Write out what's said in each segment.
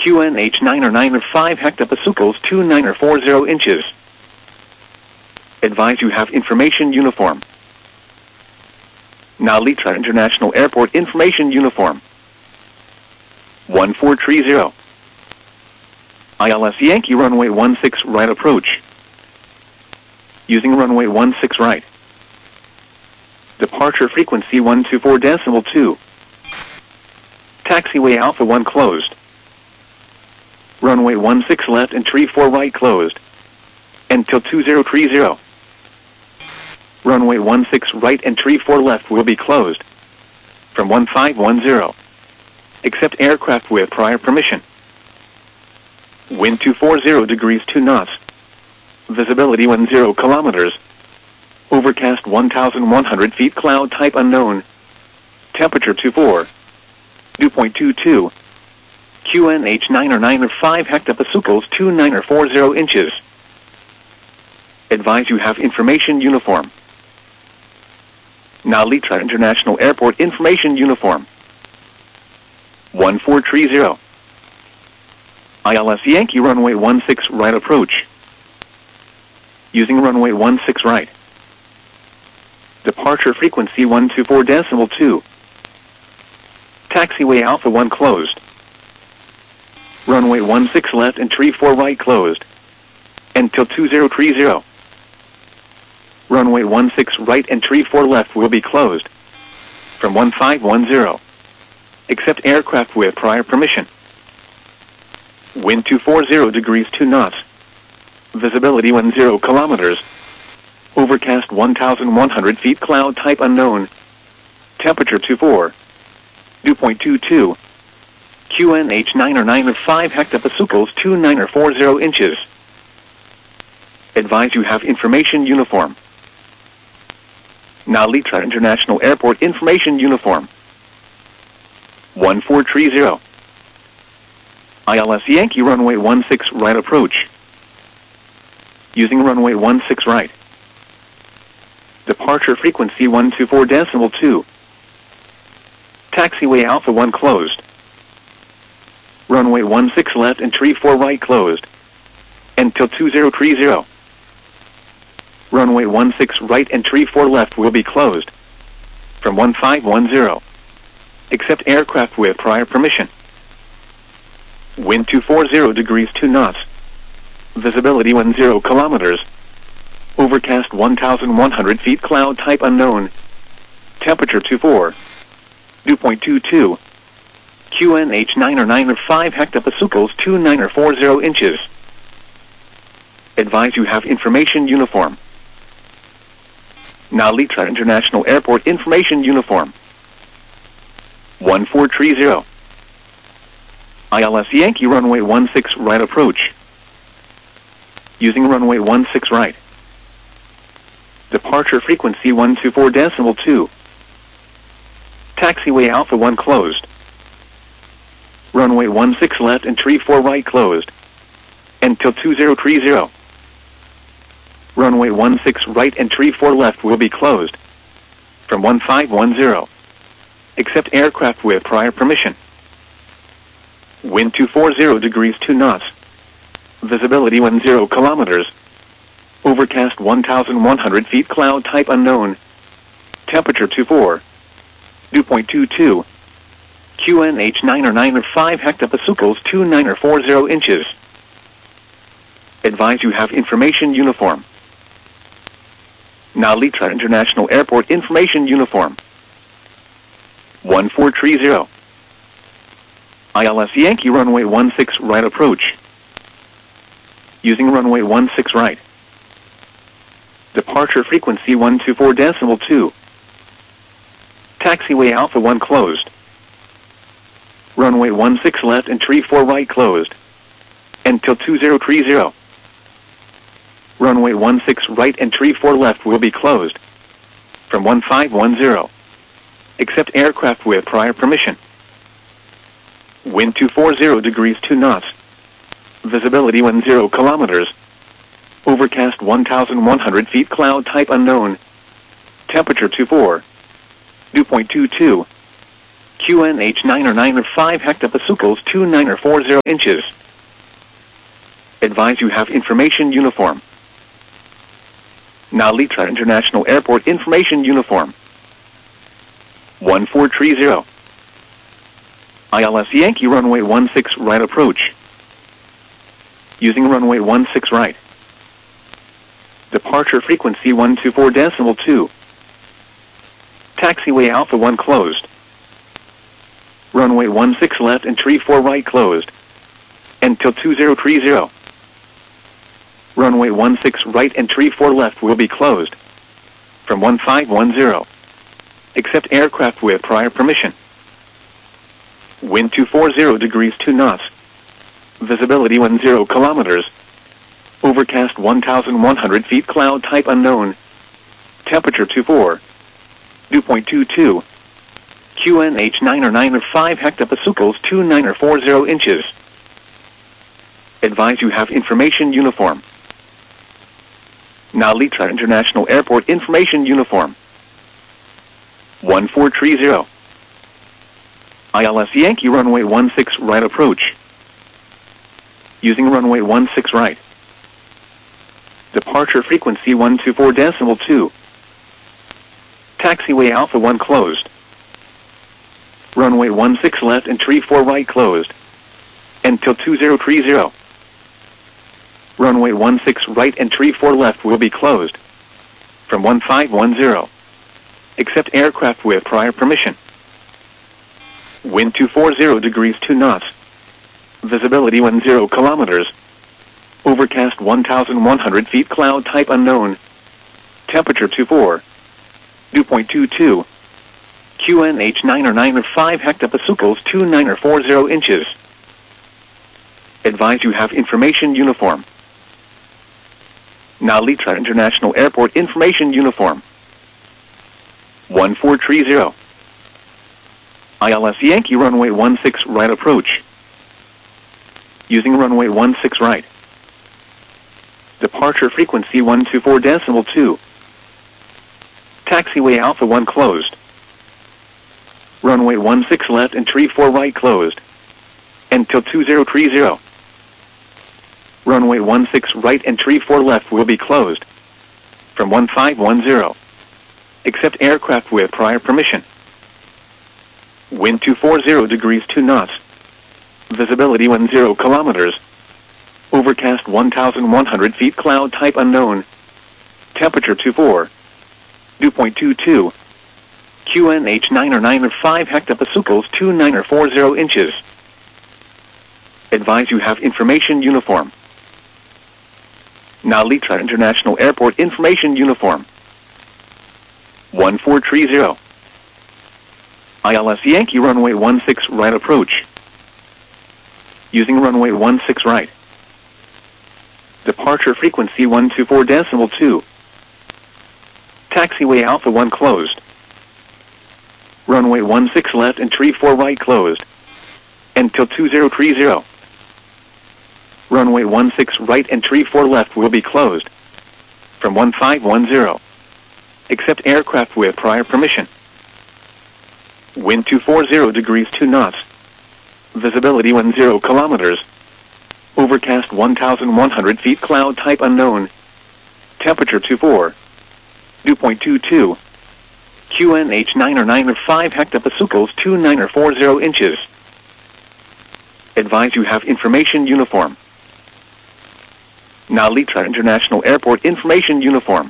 QNH9 or 5 hectopascals 29 or 40 inches. Advise you have information uniform. Narita International Airport information uniform. 1430. ILS Yankee runway 16 right approach. Using runway 16 right. Departure frequency 124.2. Taxiway Alpha 1 closed. Runway 16 left and tree 4 right closed. Until 2030. Runway 16 right and tree 4 left will be closed. From 1510. Except aircraft with prior permission. Wind 240 degrees 2 knots. Visibility 10 kilometers. Overcast 1,100 feet, cloud type unknown. Temperature 24. Dew point 22. QNH9 or 9 or 5 hectopascals 29 or 40 inches. Advise you have information uniform. Narita International Airport information uniform. 1430. ILS Yankee runway 16 right approach. Using runway 16 right. Departure frequency 124.2. Taxiway Alpha 1 closed. Runway 16 left and tree 4 right closed. Until 2030. Runway 16 right and tree 4 left will be closed. From 1510. Except aircraft with prior permission. Wind 240 degrees 2 knots. Visibility 10 kilometers. Overcast 1,100 feet, cloud type unknown. Temperature 24. Dew point 22. QNH9 or 9 or 5 hectopascals 29 or 40 inches. Advise you have information uniform. Narita International Airport information uniform. 1430. ILS Yankee runway 16 right approach. Using runway 16 right. Departure frequency 124.2. Taxiway Alpha 1 closed. Runway 16 left and tree 4 right closed. Until 2030. Runway 16 right and tree 4 left will be closed. From 1510. Except aircraft with prior permission. Wind 240 degrees 2 knots. Visibility 10 kilometers. Overcast 1,100 feet, cloud type unknown. Temperature 24. Dew point 22. QNH9 or 9 or 5 hectopascals 29 or 40 inches. Advise you have information uniform. Narita International Airport information uniform. 1430. ILS Yankee runway 16 right approach. Using runway 16 right. Departure frequency 124.2. Taxiway Alpha 1 closed. Runway 16 left and tree 4 right closed. Until 2030. Runway 16 right and tree 4 left will be closed. From 1510. Except aircraft with prior permission. Wind 240 degrees 2 knots. Visibility 10 kilometers. Overcast 1,100 feet, cloud type unknown. Temperature 24. Dew point 22. QNH9 or 9 or 5 hectopascals 29 or 40 inches. Advise you have information uniform. Narita International Airport information uniform. 1430. ILS Yankee runway 16 right approach. Using runway 16 right. Departure frequency 124.2. Taxiway Alpha 1 closed. Runway 16 left and tree 4 right closed. Until 2030. Runway 16 right and tree 4 left will be closed. From 1510. Except aircraft with prior permission. Wind 240 degrees 2 knots. Visibility 10 kilometers. Overcast 1,100 feet, cloud type unknown. Temperature 24. Dew point 22. QNH 905 hectopascals 2940 inches. Advise you have information uniform. Nalitra International Airport information uniform. 1430. ILS Yankee runway 16 right approach. Using runway 16 right. Departure frequency 124.2. Taxiway Alpha 1 closed. Runway 16 left and tree 4 right closed. Until 2030. Runway 16 right and tree 4 left will be closed. From 1510. Except aircraft with prior permission. Wind 240 degrees 2 knots. Visibility 10 kilometers. Overcast 1,100 feet, cloud type unknown. Temperature 24. Dew point 22. QNH 905 hectopascals 2940 inches. Advise you have information uniform. Nalitra International Airport information uniform. 1430. ILS Yankee runway 16 right approach. Using runway 16 right. Departure frequency 124.2. Taxiway Alpha 1 closed. Runway 16 left and tree 4 right closed. Until 2030. Runway 16 right and tree 4 left will be closed. From 1510. Except aircraft with prior permission. Wind 240 degrees 2 knots. Visibility 10 kilometers. Overcast 1,100 feet, cloud type unknown. Temperature 24. Dew point 22. QNH 905 hectopascals 2940 inches. Advise you have information uniform. Nalitra International Airport information uniform. 1430. ILS Yankee runway 16 right approach. Using runway 16 right. Departure frequency 124.2. Taxiway Alpha 1 closed. Runway 16 left and tree 4 right closed. Until 2030. Runway 16 right and tree 4 left will be closed. From 1510. Except aircraft with prior permission. Wind 240 degrees 2 knots. Visibility 10 kilometers. Overcast 1,100 feet, cloud type unknown. Temperature 24. Dew point 22. QNH 905 hectopascals 2940 inches. Advise you have information uniform. Nalitra International Airport information uniform. 1430. ILS Yankee runway 16 right approach. Using runway 16 right. Departure frequency 124.2. Taxiway Alpha 1 closed. Runway 16 left and tree 4 right closed. Until 2030. Runway 16 right and tree 4 left will be closed. From 1510. Except aircraft with prior permission. Wind 240 degrees 2 knots. Visibility 10 kilometers. Overcast 1,100 feet, cloud type unknown. Temperature 24. Dew point 22. QNH 905 hectopascals 2940 inches. Advise you have information uniform. Nalitra International Airport information uniform.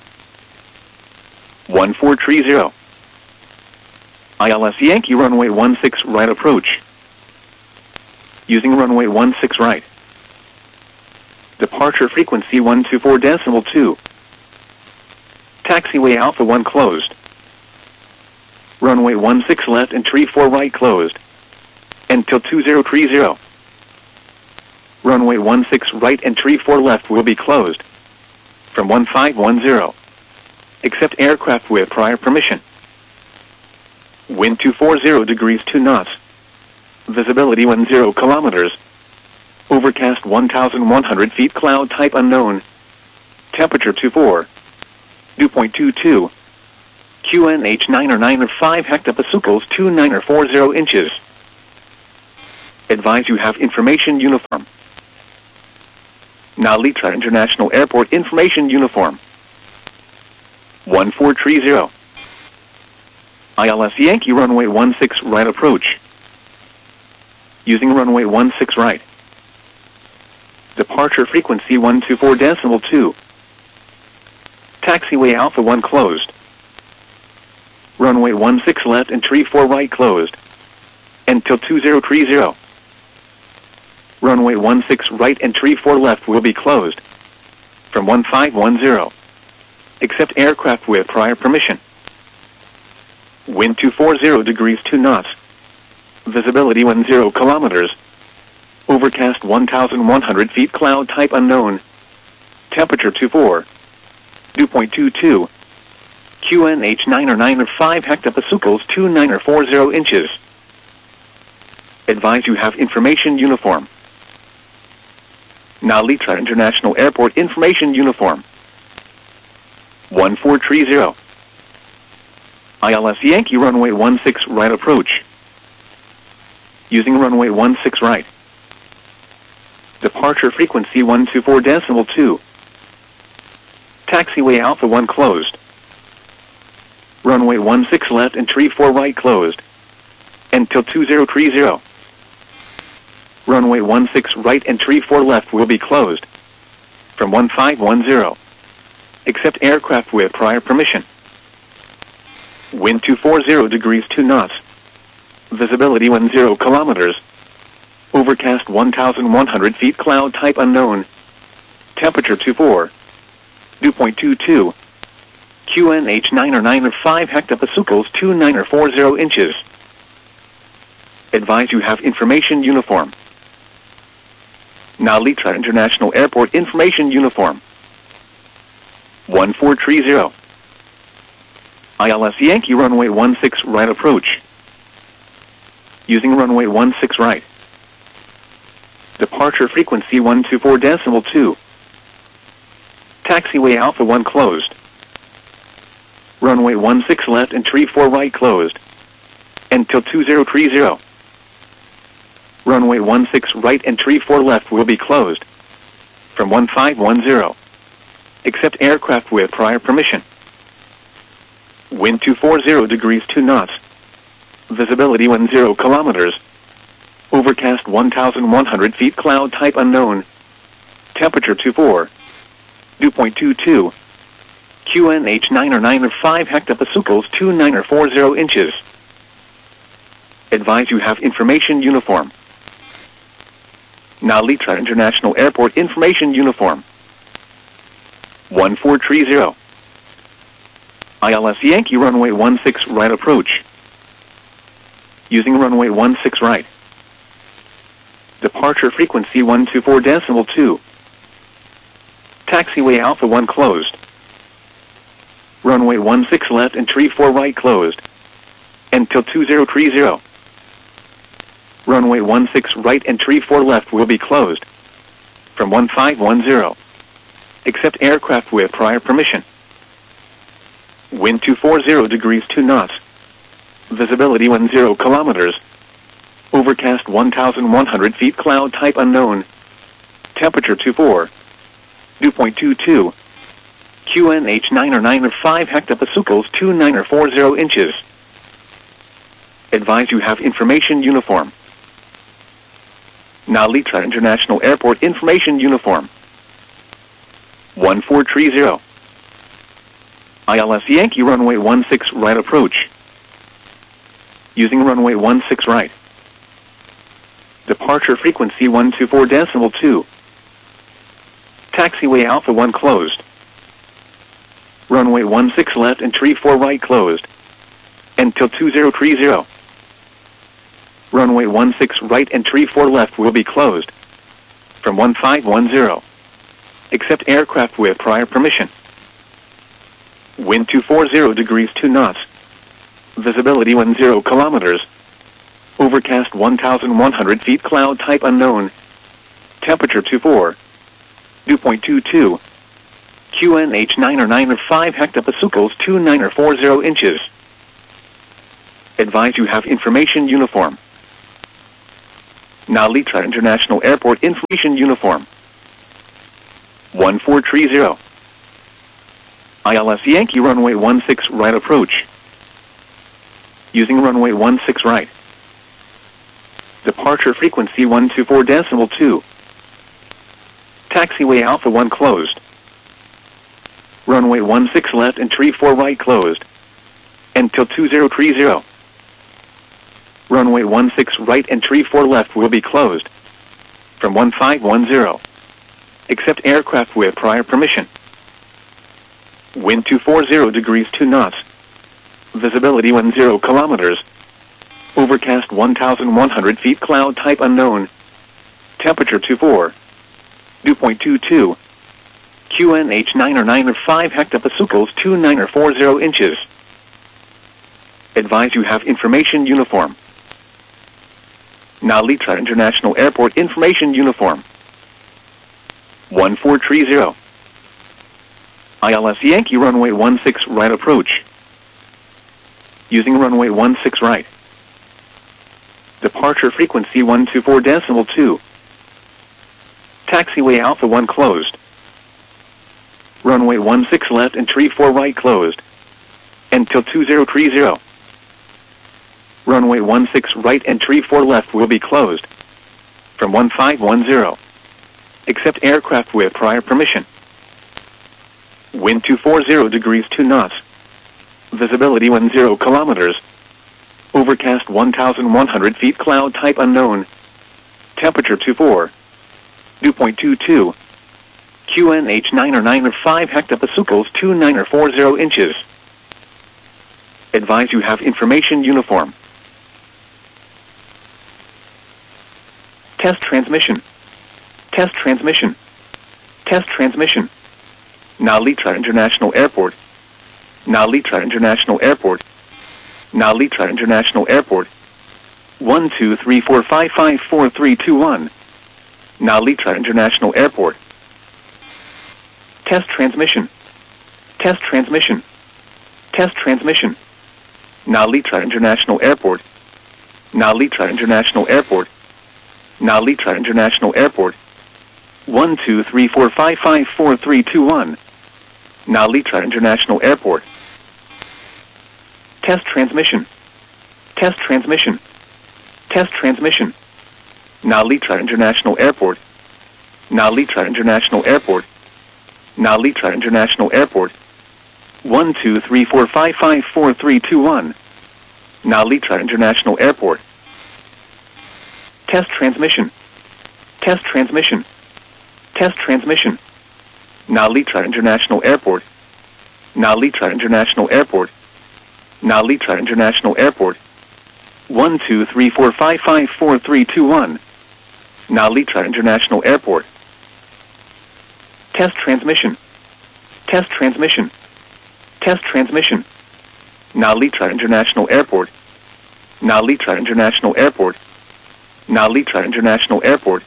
1430. ILS Yankee runway 16 right approach. Using runway 16 right. Departure frequency 124.2. Taxiway Alpha 1 closed. Runway 16 left and tree 4 right closed. Until 2030. Runway 16 right and tree 4 left will be closed. From 1510. Except aircraft with prior permission. Wind 240 degrees 2 knots. Visibility 10 kilometers. Overcast 1,100 feet, cloud type unknown. Temperature 24. Dew point 22. QNH 995 hectopascals 2940 inches. Advise you have information uniform. Nalitra International Airport information uniform. 1430. ILS Yankee runway 16 right approach. Using runway 16 right. Departure frequency 124.2. Taxiway Alpha 1 closed. Runway 16 left and tree 4 right closed. Until 2030. Runway 16 right and tree 4 left will be closed. From 1510. Except aircraft with prior permission. Wind 240 degrees 2 knots. Visibility 10 kilometers. Overcast 1,100 feet, cloud type unknown. Temperature 24. Dew point 22. QNH 995 hectopascals 2940 inches. Advise you have information uniform. Nalitra International Airport information uniform. 1430. ILS Yankee runway 16 right approach. Using runway 16 right. Departure frequency 124.2. Taxiway Alpha 1 closed. Runway 16 left and tree 4 right closed. Until 2030. Runway 16 right and tree 4 left will be closed. From 1510. Except aircraft with prior permission. Wind 240 degrees 2 knots. Visibility 10 kilometers. Overcast 1,100 feet, cloud type unknown. Temperature 24. Dew point 22. QNH 995 hectopascals 2940 inches. Advise you have information uniform. Nalitra International Airport information uniform. 1430. ILS Yankee runway 16 right approach. Using runway 16 right. Departure frequency 124.2. Taxiway Alpha 1 closed. Runway 16 left and tree 4 right closed. Until 2030. Runway 16 right and tree 4 left will be closed. From 1510. Except aircraft with prior permission. Wind 240 degrees 2 knots. Visibility 10 kilometers. Overcast 1,100 feet, cloud type unknown. Temperature 24. Dew point 22. QNH 995 hectopascals 2940 inches. Advise you have information uniform. Nalitra International Airport information uniform. 1430. ILS Yankee runway 16 right approach. Using runway 16 right. Departure frequency 124.2. Taxiway Alpha 1 closed. Runway 16 left and tree 4 right closed. Until 2030. Runway 16 right and tree 4 left will be closed. From 1510. Except aircraft with prior permission. Wind 240 degrees 2 knots. Visibility 10 kilometers. Overcast 1,100 feet, cloud type unknown. Temperature 24. Dew point 22. QNH 995 hectopascals 2940 inches. Advise you have information uniform. Nalitra International Airport information uniform. 1430. ILS Yankee runway 16 right approach. Using runway 16 right. Departure frequency 124.2. Taxiway Alpha 1 closed. Runway 16 left and tree 4 right closed. Until 2030. Runway 16 right and tree 4 left will be closed. From 1510. Except aircraft with prior permission. Wind 240 degrees 2 knots. Visibility 10 kilometers. Overcast 1,100 feet, cloud type unknown. Temperature 24. Dew point 22. QNH 9 or 5 hectopascals 29 or 40 inches. Advise you have information uniform. Nalitra International Airport information uniform. 1430. ILS Yankee runway 16 right approach. Using runway 16 right. Departure frequency 124.2. Taxiway Alpha 1 closed. Runway 16 left and 34 right closed. Until 2030. Runway 16 right and 34 left will be closed. From 1510. Except aircraft with prior permission. Wind 240 degrees 2 knots. Visibility 10 kilometers. Overcast 1,100 feet, cloud type unknown. Temperature 24. Dew point 22. QNH 9 or 5 hectopascals 29 or 40 inches. Advise you have information uniform. Nalitra International Airport information uniform. 1430. ILS Yankee runway 16 right approach. Using runway 16 right. Departure frequency 124.2. Taxiway Alpha 1 closed. Runway 16 left and 34 right closed. Until 2030. Runway 16 right and 34 left will be closed. From 1510. Except aircraft with prior permission. Wind 240 degrees 2 knots. Visibility 10 kilometers. Overcast 1,100 feet, cloud type unknown. Temperature 24. Dew point 22. QNH 9 or 5 hectopascals 29 or 40 inches. Advise you have information uniform. Test transmission. Test transmission. Test transmission. Nalitra International Airport. Nalitra International Airport. Nalitra International Airport. 1234554321. Nalitra International Airport. Test transmission. Test transmission. Test transmission. Nalitra International Airport. Nalitra International Airport. Nalitra International Airport. 1234554321. Nalitra International Airport. Test transmission. Test transmission. Test transmission. Nalitra International Airport. Nalitra International Airport. Nalitra International Airport. 1234554321. Nalitra International Airport. Test transmission. Test transmission. Test transmission. Nalitra International Airport. Nalitra International Airport. Nalitra International Airport. 1234554321. Nalitra International Airport. Test transmission. Test transmission. Test transmission. Nalitra International Airport. Nalitra International Airport. Nalitra International Airport.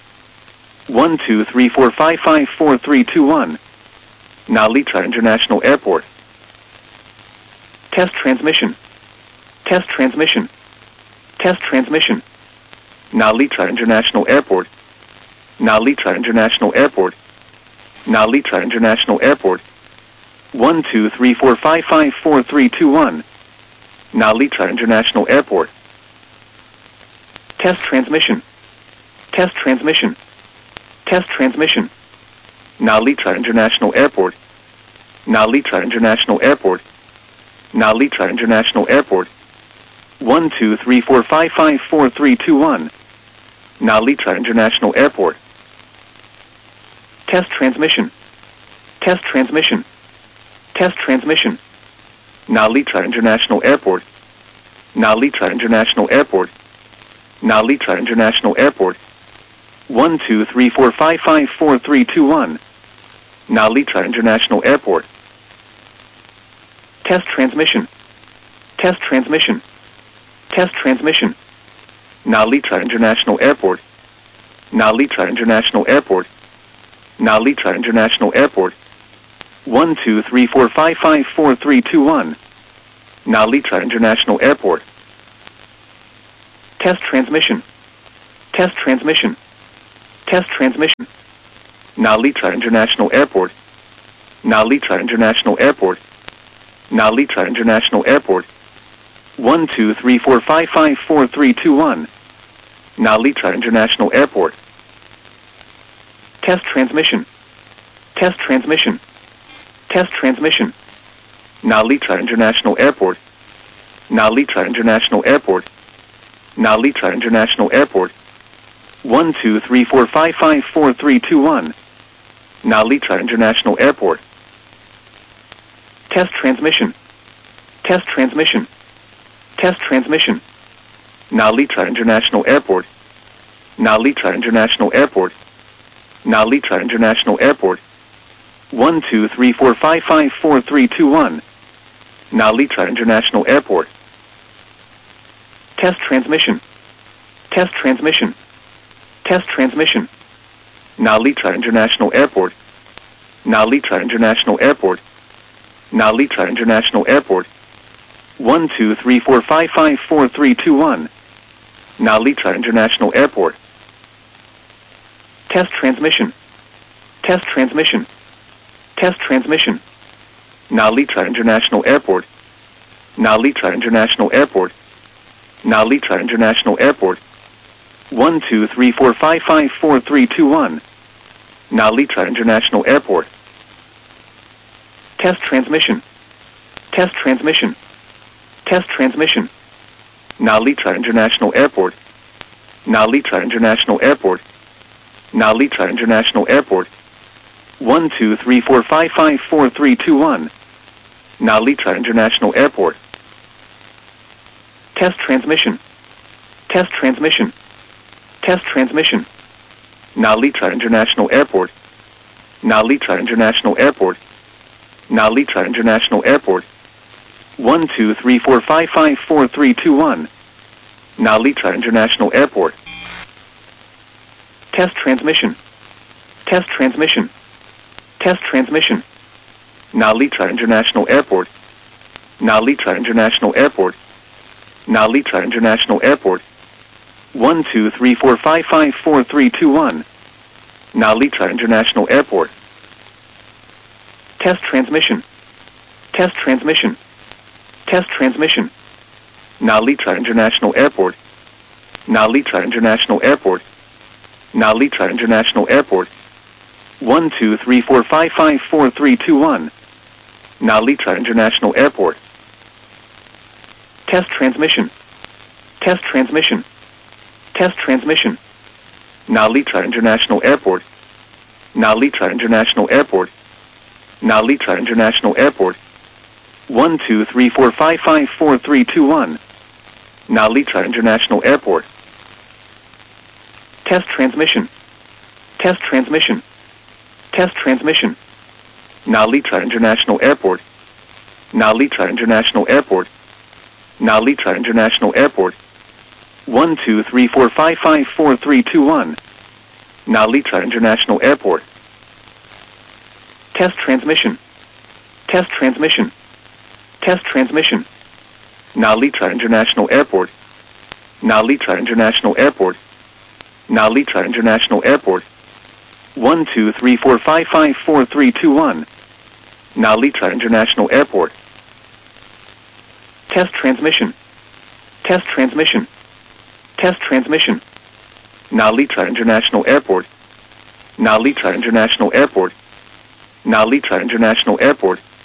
1234554321. Nalitra International Airport. Test transmission. Test transmission. Test transmission. Nalitra International Airport. Nalitra International Airport. Nalitra International Airport. 1234554321. Nalitra International Airport. Test transmission. Test transmission. Test transmission. Nalitra International Airport. Nalitra International Airport. Nalitra International Airport. 1234554321. Nalitra International Airport. Test transmission. Test transmission. Test transmission. Nalitra International Airport. Nalitra International Airport. Nalitra International Airport. 1234554321. Nalitra International Airport. Test transmission. Test transmission. Test transmission. Nalitra International Airport. Nalitra International Airport. Nalitra International Airport. 12345544321. Nalitra International Airport. Test transmission. Test transmission. Test transmission. Nalitra International Airport. Nalitra International Airport. Nalitra International Airport. 12345544321. Nalitra International Airport. Test transmission. Test transmission. Test transmission. Nalitra International Airport. Nalitra International Airport. Nalitra International Airport. 12345544321. Nalitra International Airport. Test transmission. Test transmission. Test transmission. Nalitra International Airport. Nalitra International Airport. Nalitra International Airport. 12345544321. Nalitra International Airport. Test transmission. Test transmission. Test transmission. Nalitra International Airport. Nalitra International Airport. Nalitra International Airport. 12345544321. Nalitra International Airport. Test transmission. Test transmission. Test transmission. Nalitra International Airport. Nalitra International Airport. Nalitra International Airport. 12345544321. Nalitra International Airport. Test transmission. Test transmission. Test transmission. Nalitra International Airport. Nalitra International Airport. Nalitra International Airport. 12345544321. Nalitra International Airport. Test transmission. Test transmission. Test transmission. Nalitra International Airport. Nalitra International Airport. Nalitra International Airport. 12345544321. Nalitra International Airport. Test transmission. Test transmission. Test transmission. Nalitra International Airport. Nalitra International Airport. Nalitra International Airport. 12345544321. Nalitra International Airport. Test transmission. Test transmission. Test transmission. Nalitra International Airport. Nalitra International Airport. Nalitra International Airport. 12345544321. Nalitra International Airport. Test transmission. Test transmission. Test transmission. Nalitra International Airport. Nalitra International Airport. Nalitra International Airport. 12345544321. Nalitra International Airport. Test transmission. Test transmission. Test transmission. Nalitra International Airport. Nalitra International Airport. Nalitra International Airport. 12345544321. Nalitra International Airport. Test transmission. Test transmission. Test transmission. Nalitra International Airport. Nalitra International Airport. Nalitra International Airport. 12345544321. Nalitra International Airport. Test transmission. Test transmission. Test transmission. Nalitra International Airport. Nalitra International Airport. Nalitra International Airport.